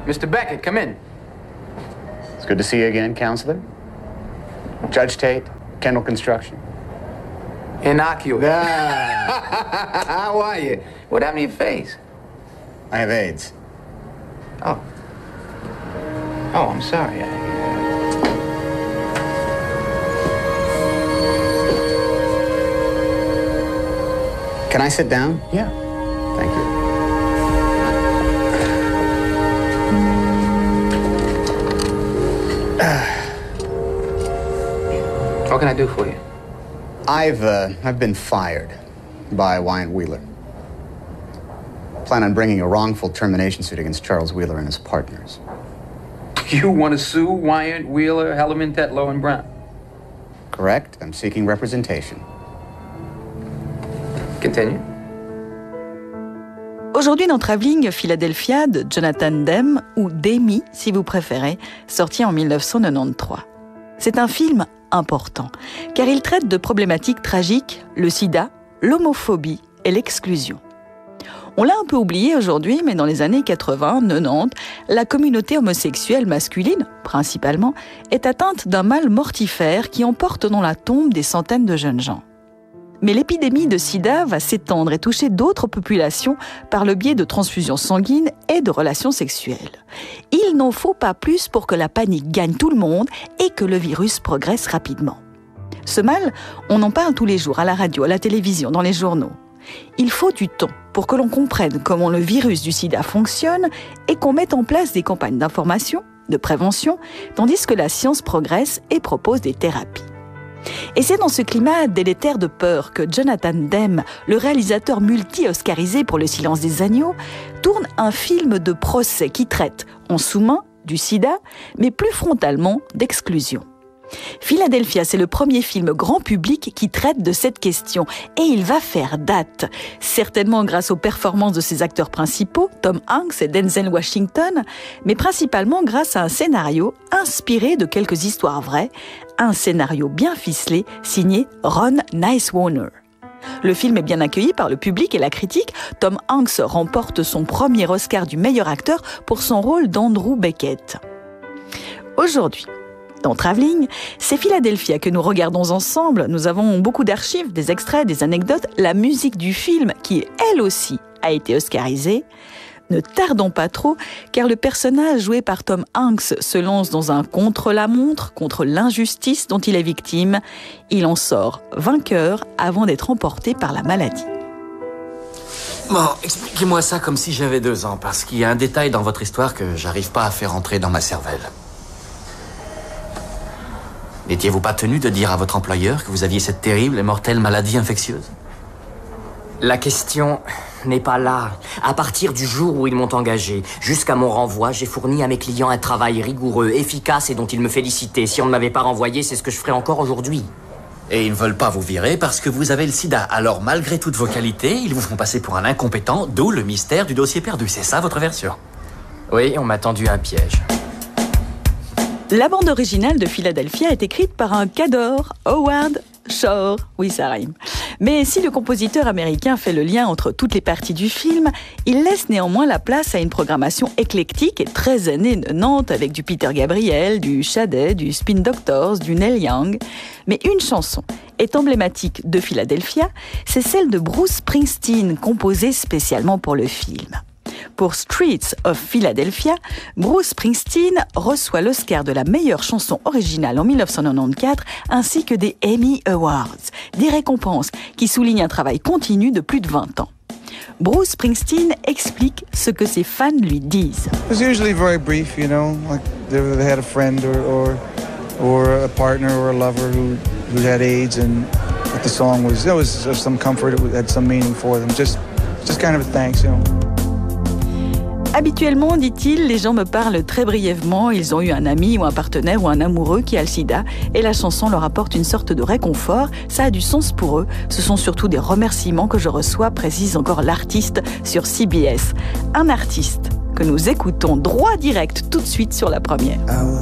Mr. Beckett, come in. It's good to see you again, counselor. Judge Tate, Kendall Construction. Innocuous. Ah, How are you? What happened to your face? I have AIDS. Oh. Oh, I'm sorry. Can I sit down? Yeah. Thank you. What can I do for you? I've been fired by Wyatt Wheeler. Plan on bringing a wrongful termination suit against Charles Wheeler and his partners. You want to sue Wyatt, Wheeler, Hellerman, Tetlow, and Brown? Correct. I'm seeking representation. Continue. Aujourd'hui dans Travelling Philadelphia de Jonathan Demme, ou Demi si vous préférez, sorti en 1993. C'est un film important, car il traite de problématiques tragiques, le sida, l'homophobie et l'exclusion. On l'a un peu oublié aujourd'hui, mais dans les années 80-90, la communauté homosexuelle masculine, principalement, est atteinte d'un mal mortifère qui emporte dans la tombe des centaines de jeunes gens. Mais l'épidémie de sida va s'étendre et toucher d'autres populations par le biais de transfusions sanguines et de relations sexuelles. Il n'en faut pas plus pour que la panique gagne tout le monde et que le virus progresse rapidement. Ce mal, on en parle tous les jours à la radio, à la télévision, dans les journaux. Il faut du temps pour que l'on comprenne comment le virus du sida fonctionne et qu'on mette en place des campagnes d'information, de prévention, tandis que la science progresse et propose des thérapies. Et c'est dans ce climat délétère de peur que Jonathan Demme, le réalisateur multi-oscarisé pour Le silence des agneaux, tourne un film de procès qui traite, en sous-main, du sida, mais plus frontalement d'exclusion. Philadelphia, c'est le premier film grand public qui traite de cette question et il va faire date, certainement grâce aux performances de ses acteurs principaux, Tom Hanks et Denzel Washington, mais principalement grâce à un scénario inspiré de quelques histoires vraies, un scénario bien ficelé signé Ron Nicewarner. Le film est bien accueilli par le public et la critique. Tom Hanks remporte son premier Oscar du meilleur acteur pour son rôle d'Andrew Beckett. Aujourd'hui, dans Travelling, c'est Philadelphia que nous regardons ensemble. Nous avons beaucoup d'archives, des extraits, des anecdotes, la musique du film qui, elle aussi, a été oscarisée. Ne tardons pas trop, car le personnage joué par Tom Hanks se lance dans un contre-la-montre, contre l'injustice dont il est victime. Il en sort vainqueur avant d'être emporté par la maladie. Bon, expliquez-moi ça comme si j'avais 2 ans, parce qu'il y a un détail dans votre histoire que j'arrive pas à faire entrer dans ma cervelle. N'étiez-vous pas tenu de dire à votre employeur que vous aviez cette terrible et mortelle maladie infectieuse? La question n'est pas là. À partir du jour où ils m'ont engagé, jusqu'à mon renvoi, j'ai fourni à mes clients un travail rigoureux, efficace et dont ils me félicitaient. Si on ne m'avait pas renvoyé, c'est ce que je ferais encore aujourd'hui. Et ils ne veulent pas vous virer parce que vous avez le sida. Alors, malgré toutes vos qualités, ils vous font passer pour un incompétent, d'où le mystère du dossier perdu. C'est ça votre version? Oui, on m'a tendu un piège. La bande originale de Philadelphia est écrite par un cador, Howard Shore. Oui, ça rime. Mais si le compositeur américain fait le lien entre toutes les parties du film, il laisse néanmoins la place à une programmation éclectique et très années 90 avec du Peter Gabriel, du Sade, du Spin Doctors, du Neil Young. Mais une chanson est emblématique de Philadelphia, c'est celle de Bruce Springsteen, composée spécialement pour le film. Pour Streets of Philadelphia, Bruce Springsteen reçoit l'Oscar de la meilleure chanson originale en 1994 ainsi que des Emmy Awards, des récompenses qui soulignent un travail continu de plus de 20 ans. Bruce Springsteen explique ce que ses fans lui disent. It was usually very brief, you know, like they had a friend or a partner or a lover who had AIDS, and the song was some comfort, it had some meaning for them, just kind of a thanks, you know. Habituellement, dit-il, les gens me parlent très brièvement, ils ont eu un ami ou un partenaire ou un amoureux qui a le sida et la chanson leur apporte une sorte de réconfort, ça a du sens pour eux, ce sont surtout des remerciements que je reçois, précise encore l'artiste sur CBS. Un artiste que nous écoutons droit direct tout de suite sur la première.